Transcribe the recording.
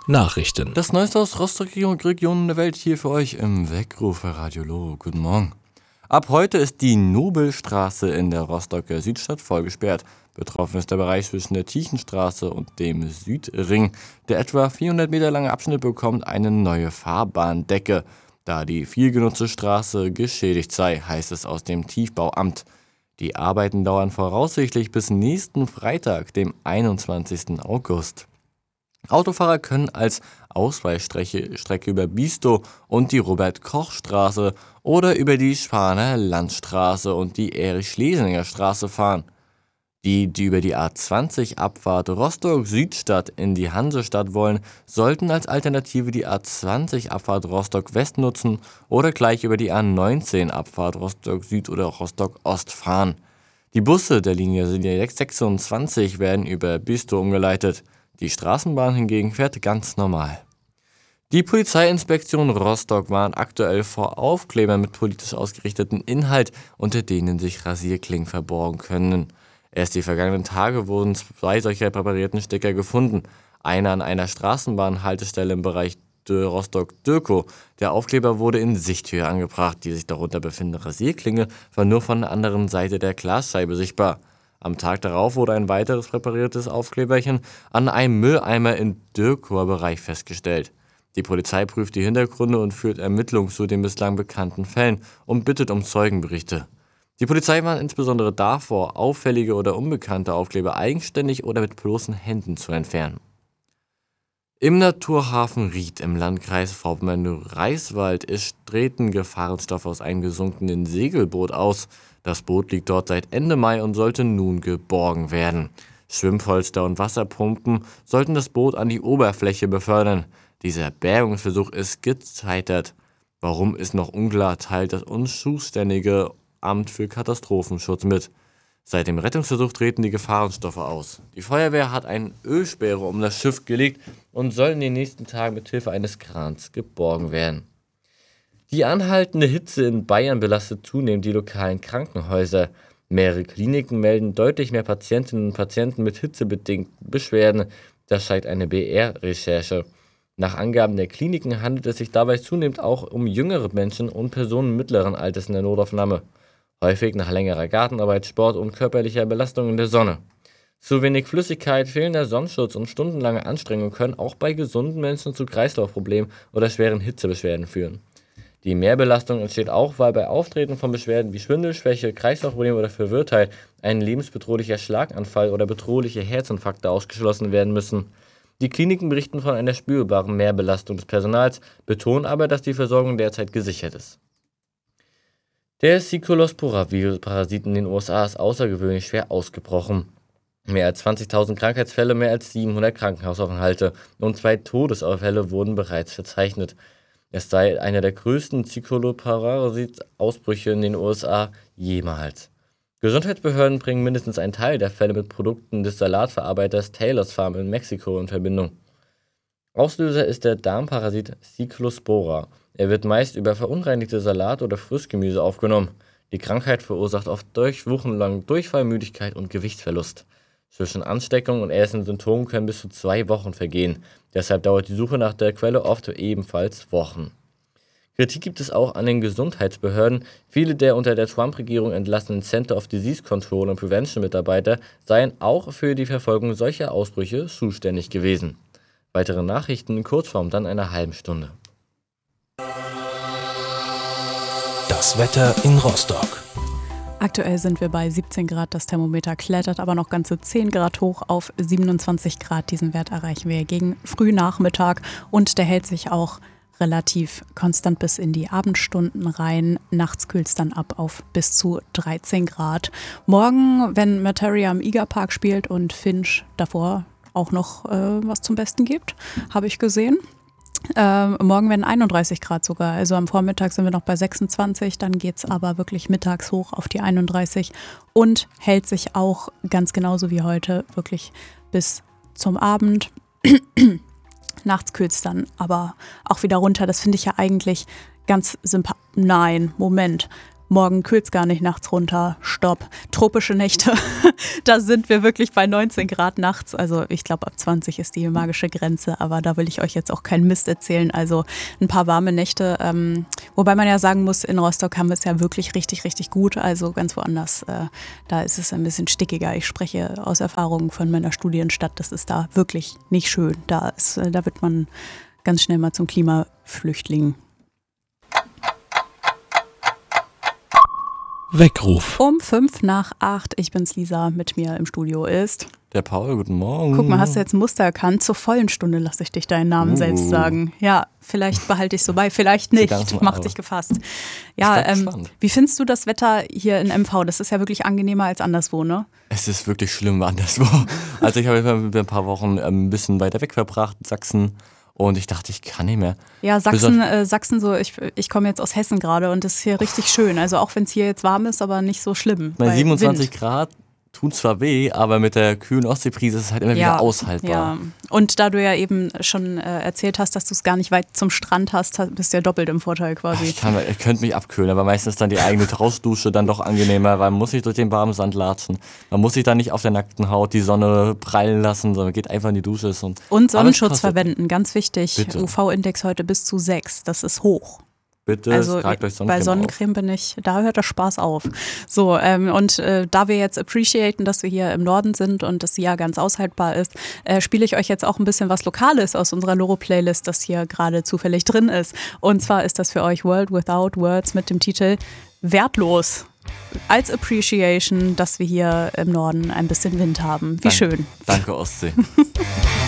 Nachrichten. Das Neueste aus Rostock-Region der Welt hier für euch im Weckruf Radiolo. Guten Morgen. Ab heute ist die Nobelstraße in der Rostocker Südstadt voll gesperrt. Betroffen ist der Bereich zwischen der Tiechenstraße und dem Südring. Der etwa 400 Meter lange Abschnitt bekommt eine neue Fahrbahndecke, da die viel genutzte Straße geschädigt sei, heißt es aus dem Tiefbauamt. Die Arbeiten dauern voraussichtlich bis nächsten Freitag, dem 21. August. Autofahrer können als Ausweichstrecke über Bistow und die Robert-Koch-Straße oder über die Spaner Landstraße und die Erich-Schlesinger-Straße fahren. Die über die A20-Abfahrt Rostock-Südstadt in die Hansestadt wollen, sollten als Alternative die A20-Abfahrt Rostock-West nutzen oder gleich über die A19-Abfahrt Rostock-Süd oder Rostock-Ost fahren. Die Busse der Linie 26 werden über Bistow umgeleitet. Die Straßenbahn hingegen fährt ganz normal. Die Polizeiinspektion Rostock warnt aktuell vor Aufklebern mit politisch ausgerichteten Inhalt, unter denen sich Rasierklingen verborgen können. Erst die vergangenen Tage wurden 2 solcher präparierten Sticker gefunden. Einer an einer Straßenbahnhaltestelle im Bereich Rostock-Dürkow. Der Aufkleber wurde in Sichthöhe angebracht. Die sich darunter befindende Rasierklinge war nur von der anderen Seite der Glasscheibe sichtbar. Am Tag darauf wurde ein weiteres präpariertes Aufkleberchen an einem Mülleimer im Dürkower Bereich festgestellt. Die Polizei prüft die Hintergründe und führt Ermittlungen zu den bislang bekannten Fällen und bittet um Zeugenberichte. Die Polizei warnt insbesondere davor, auffällige oder unbekannte Aufkleber eigenständig oder mit bloßen Händen zu entfernen. Im Naturhafen Ried im Landkreis Vorpommern-Greifswald treten Gefahrenstoffe aus einem gesunkenen Segelboot aus. Das Boot liegt dort seit Ende Mai und sollte nun geborgen werden. Schwimmpolster und Wasserpumpen sollten das Boot an die Oberfläche befördern. Dieser Bergungsversuch ist gescheitert. Warum ist noch unklar, teilt das zuständige Amt für Katastrophenschutz mit. Seit dem Rettungsversuch treten die Gefahrenstoffe aus. Die Feuerwehr hat eine Ölsperre um das Schiff gelegt und soll in den nächsten Tagen mit Hilfe eines Krans geborgen werden. Die anhaltende Hitze in Bayern belastet zunehmend die lokalen Krankenhäuser. Mehrere Kliniken melden deutlich mehr Patientinnen und Patienten mit hitzebedingten Beschwerden. Das zeigt eine BR-Recherche. Nach Angaben der Kliniken handelt es sich dabei zunehmend auch um jüngere Menschen und Personen mittleren Alters in der Notaufnahme. Häufig nach längerer Gartenarbeit, Sport und körperlicher Belastung in der Sonne. Zu wenig Flüssigkeit, fehlender Sonnenschutz und stundenlange Anstrengung können auch bei gesunden Menschen zu Kreislaufproblemen oder schweren Hitzebeschwerden führen. Die Mehrbelastung entsteht auch, weil bei Auftreten von Beschwerden wie Schwindel, Schwäche, Kreislaufprobleme oder Verwirrtheit ein lebensbedrohlicher Schlaganfall oder bedrohliche Herzinfarkte ausgeschlossen werden müssen. Die Kliniken berichten von einer spürbaren Mehrbelastung des Personals, betonen aber, dass die Versorgung derzeit gesichert ist. Der Cephalospora-Virus-Parasit in den USA ist außergewöhnlich schwer ausgebrochen. Mehr als 20.000 Krankheitsfälle, mehr als 700 Krankenhausaufenthalte und 2 Todesfälle wurden bereits verzeichnet. Es sei einer der größten Cephalospora-Ausbrüche in den USA jemals. Gesundheitsbehörden bringen mindestens einen Teil der Fälle mit Produkten des Salatverarbeiters Taylor's Farm in Mexiko in Verbindung. Auslöser ist der Darmparasit Cephalospora. Er wird meist über verunreinigte Salat- oder Frischgemüse aufgenommen. Die Krankheit verursacht oft durch wochenlang Durchfall, Müdigkeit und Gewichtsverlust. Zwischen Ansteckung und ersten Symptomen können bis zu 2 Wochen vergehen. Deshalb dauert die Suche nach der Quelle oft ebenfalls Wochen. Kritik gibt es auch an den Gesundheitsbehörden. Viele der unter der Trump-Regierung entlassenen Center of Disease Control and Prevention Mitarbeiter seien auch für die Verfolgung solcher Ausbrüche zuständig gewesen. Weitere Nachrichten in Kurzform dann einer halben Stunde. Das Wetter in Rostock. Aktuell sind wir bei 17 Grad, das Thermometer klettert aber noch ganze 10 Grad hoch auf 27 Grad. Diesen Wert erreichen wir gegen Frühnachmittag und der hält sich auch relativ konstant bis in die Abendstunden rein. Nachts kühlt es dann ab auf bis zu 13 Grad. Morgen, wenn Materia im Igerpark spielt und Finch davor auch noch was zum Besten gibt, habe ich gesehen. Morgen werden 31 Grad sogar, also am Vormittag sind wir noch bei 26, dann geht es aber wirklich mittags hoch auf die 31 und hält sich auch ganz genauso wie heute wirklich bis zum Abend. Nachts kühlt es dann aber auch wieder runter, das finde ich ja eigentlich ganz sympathisch. Nein, Moment. Morgen kühlt's gar nicht nachts runter. Stopp. Tropische Nächte. Da sind wir wirklich bei 19 Grad nachts. Also ich glaube, ab 20 ist die magische Grenze. Aber da will ich euch jetzt auch keinen Mist erzählen. Also ein paar warme Nächte. Wobei man ja sagen muss, in Rostock haben wir es ja wirklich richtig, richtig gut. Also ganz woanders, da ist es ein bisschen stickiger. Ich spreche aus Erfahrung von meiner Studienstadt. Das ist da wirklich nicht schön. Da wird man ganz schnell mal zum Klimaflüchtling. Weckruf. Um 7:55. Ich bin's, Lisa. Mit mir im Studio ist Der Paul, guten Morgen. Guck mal, hast du jetzt ein Muster erkannt? Zur vollen Stunde lasse ich dich deinen Namen selbst sagen. Ja, vielleicht behalte ich so bei, vielleicht nicht. Mach dich gefasst. Ja, wie findest du das Wetter hier in MV? Das ist ja wirklich angenehmer als anderswo, ne? Es ist wirklich schlimm anderswo. Also ich habe ein paar Wochen ein bisschen weiter weg verbracht, Sachsen. Und ich dachte, ich kann nicht mehr. Ja, Sachsen so, ich komme jetzt aus Hessen gerade und das ist hier richtig schön. Also auch wenn es hier jetzt warm ist, aber nicht so schlimm. Bei 27 Grad tut zwar weh, aber mit der kühlen Ostseebrise ist es halt immer wieder aushaltbar. Ja. Und da du ja eben schon erzählt hast, dass du es gar nicht weit zum Strand hast, bist du ja doppelt im Vorteil quasi. Ich könnte mich abkühlen, aber meistens dann die eigene Hausdusche dann doch angenehmer, weil man muss nicht durch den warmen Sand latschen. Man muss sich dann nicht auf der nackten Haut die Sonne prallen lassen, sondern geht einfach in die Dusche. Und Sonnenschutz verwenden, ganz wichtig. Bitte. UV-Index heute bis zu 6, das ist hoch. Bitte, also tragt euch Sonnencreme bei Sonnencreme da hört der Spaß auf. So, da wir jetzt appreciaten, dass wir hier im Norden sind und das Jahr ganz aushaltbar ist, spiele ich euch jetzt auch ein bisschen was Lokales aus unserer Loro-Playlist, das hier gerade zufällig drin ist. Und zwar ist das für euch World Without Words mit dem Titel Wertlos. Als Appreciation, dass wir hier im Norden ein bisschen Wind haben. Wie schön. Danke, Ostsee.